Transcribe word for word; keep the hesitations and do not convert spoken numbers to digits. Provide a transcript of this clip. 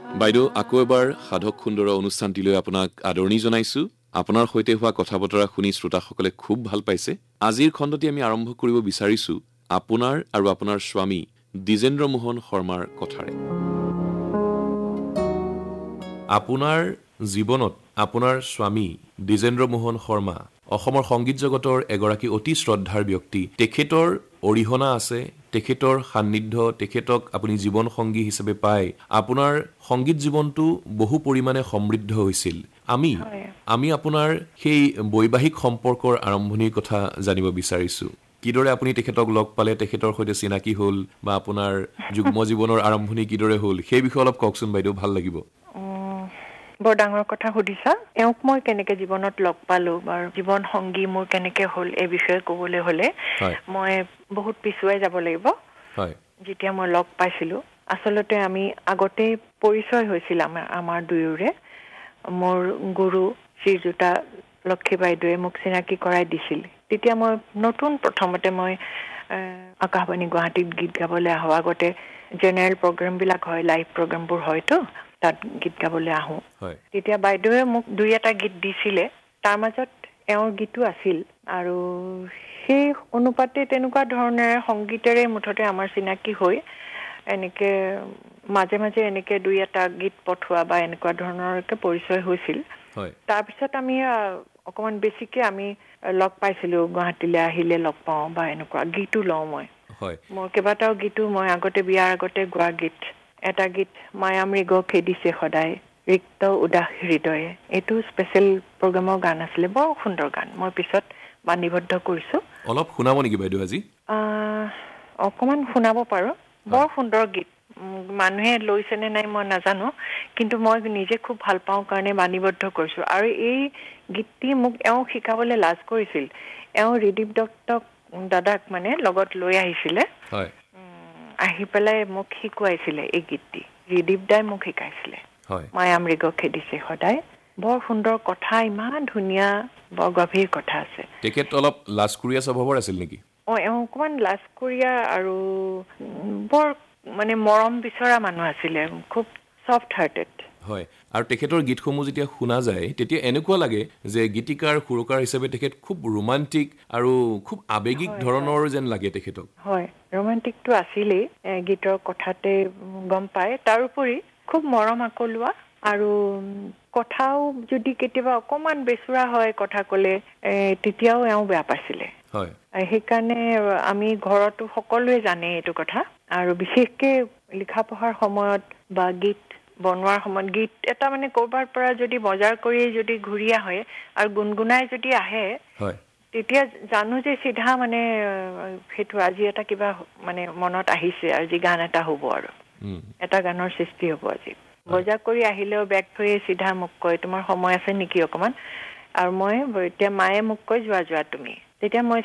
বাইদেউ আকৌ এবাৰ সাধক সুন্দৰ অনুষ্ঠানটিলৈ আপোনাক আদৰণি জনাইছো। আপোনাৰ সৈতে হোৱা কথা বতৰা শুনি শ্ৰোতাসকলে খুব ভাল পাইছে। আজিৰ খণ্ডটি আমি আৰম্ভ কৰিব বিচাৰিছো আপোনাৰ আৰু আপোনাৰ স্বামী দ্বিজেন্দ্ৰ মোহন শৰ্মাৰ কথাৰে। আপোনাৰ জীৱনত আপোনাৰ স্বামী দ্বিজেন্দ্ৰ মোহন শৰ্মা অসমৰ সংগীত জগতৰ এগৰাকী অতি শ্ৰদ্ধাৰ ব্যক্তি। তেখেতৰ অৰিহণা আছে, তেখেতৰ সান্নিধ্য, তেখেতক আপুনি জীৱন সংগী হিচাপে পাই আপোনাৰ সংগীত জীৱনটো বহু পৰিমাণে সমৃদ্ধ হৈছিল। আমি আমি আপোনাৰ সেই বৈবাহিক সম্পৰ্কৰ আৰম্ভণিৰ কথা জানিব বিচাৰিছো। কিদৰে আপুনি তেখেতক লগ পালে, তেখেতৰ সৈতে চিনাকি হ'ল বা আপোনাৰ যুগ্ম জীৱনৰ আৰম্ভণি কিদৰে হ'ল সেই বিষয়ে অলপ কওকচোন বাইদেউ, ভাল লাগিব। বৰ ডাঙৰ কথা সুধিছা। এওঁক মই কেনেকে জীৱনত লগ পালো বা জীৱন সংগী মোৰ কেনেকে হ'ল এই বিষয়ে ক'বলৈ হ'লে মই বহুত পিছুৱাই যাব লাগিব। যেতিয়া মই লগ পাইছিলো, আচলতে আমি আগতে পৰিচয় হৈছিল আমাৰ আমাৰ দুয়োৰে। মোৰ গুৰু শ্ৰীযুতা লক্ষী বাইদেৱে মোক চিনাকি কৰাই দিছিল। তেতিয়া মই নতুন প্ৰথমতে মই আকাশবাণী গুৱাহাটীত গীত গাবলৈ আহোঁ। আগতে জেনেৰেল প্ৰগ্ৰামবিলাক হয়, লাইভ প্ৰগ্ৰামবোৰ হয়তো, তাত গীত গাবলৈ আহোঁ। তেতিয়া বাইদেৱে মোক দুই এটা গীত দিছিলে, তাৰ মাজত এওঁৰ গীতো আছিল। আৰু সেই অনুপাতে তেনেকুৱা ধৰণেৰে সংগীতেৰে মুঠতে আমাৰ চিনাকি হৈ এনেকে মাজে মাজে এনেকে দুই এটা গীত পঠোৱা বা এনেকুৱা ধৰণৰকে পৰিচয় হৈছিল। তাৰপিছত আমি অকমান বেছিকে আমি লগ পাইছিলো, গুৱাহাটীলৈ আহিলে লগ পাওঁ বা এনেকুৱা গীতো লওঁ। মই মোৰ কেইবাটাও গীতো মই আগতে বিয়াৰ আগতে গোৱা গীত, এটা গীত মায়া মৃগ খেদিছে সদায় ৰিক্ত উদাস হৃদয়ে, এইটো স্পেচিয়েল প্ৰগ্ৰামৰ গান আছিলে, বৰ সুন্দৰ গান। মই পিছত বাণীবদ্ধ কৰিছো। অলপ শুনাব নেকি বাইদেউ আজি? অকমান শুনাব পাৰো। বৰ সুন্দৰ গীত, মানুহে লৈছে নে নাই মই নাজানো, কিন্তু মই নিজে খুব ভাল পাওঁ কাৰণে বাণীবদ্ধ কৰিছো। আৰু এই গীতটি মোক এওঁ শিকাবলৈ লাজ কৰিছিল। এওঁ ৰিদীপ দত্তক দাদাক মানে লগত লৈ আহিছিলে, আহি পেলাই মোক শিকুৱাইছিলে এই গীতটি। ৰিদীপ দাই মোক শিকাইছিলে মায়া মৃগ খেদিছে সদায়। বৰ সুন্দৰ কথা, ইমান ধুনীয়া, বৰ গভীৰ কথা আছে। তেখেত অলপ লাজকুৰীয়া স্বভাৱৰ আছিল নেকি? অ এওঁ অকমান লাজকুৰীয়া আৰু বৰ মানে মৰম বিচৰা মানুহ আছিলে, খুব ছফ্ট হাৰ্টেড। হয়, আৰু তেখেতৰ গীতসমূহ যেতিয়া শুনা যায় তেতিয়া এনেকুৱা লাগে যে গীতিকাৰ সুৰকাৰ হিচাপে তেখেত খুব ৰোমান্টিক আৰু খুব আৱেগিক ধৰণৰ যেন লাগে তেখেতক। হয়, ৰোমান্টিকটো আছিলেই, গীতৰ কথাতে গম পায়। তাৰোপৰি খুব মৰম আকলোৱা, আৰু কথাও যদি কেতিয়াবা অকমান বেচুৰা হয় কথা কলে এ তেতিয়াও এওঁ বেয়া পাইছিলে। হয়, সেইকাৰণে আমি ঘৰতো সকলোৱে জানে এইটো কথা। আৰু বিশেষকে লিখা পঢ়াৰ সময়ত বা গীত বনোৱাৰ সময়ত, গীত এটা মানে কৰবাৰ পৰা যদি বজাৰ কৰি যদি ঘূৰি আহে আৰু গুণগুণাই যদি আহে, তেতিয়া জানো যে চিধা মানে সেইটো আজি এটা কিবা মানে মনত আহিছে, আজি গান এটা হ'ব আৰু এটা গানৰ সৃষ্টি হ'ব আজি। বজাৰ কৰি আহিলেও বেগ থৈ চিধা মোক কয়, তোমাৰ সময় আছে নেকি অকমান? আৰু মই এতিয়া মায়ে মোক কয় যোৱা যোৱা তুমি, তেতিয়া মই